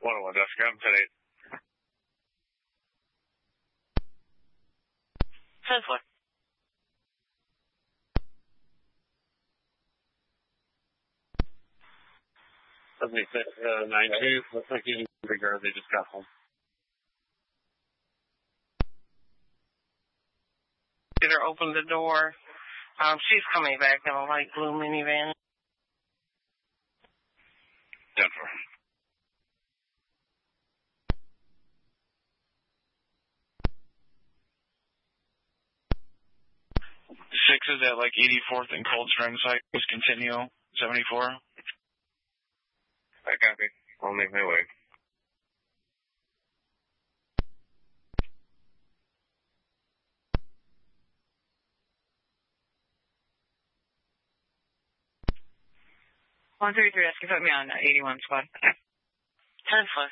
101 Jessica, I'm 10-8. 10-4. 76-92. Looks like you regard they just got home. Did her open the door? She's coming back in a light blue minivan. 10-4. 6 is at like 84th and Coldstream site. Was Continuo 74. I copy. I'll make my way. One 133, ask you put me on 81 squad. 10-4.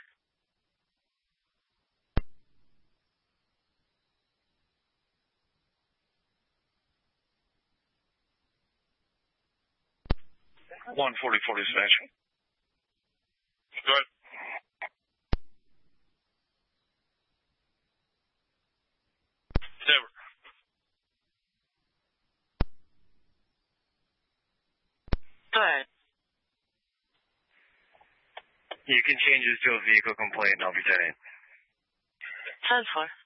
One 40-40 dispatch. Good. Never. Go ahead. You can change this to a vehicle complaint and I'll be 10-8. 10-4.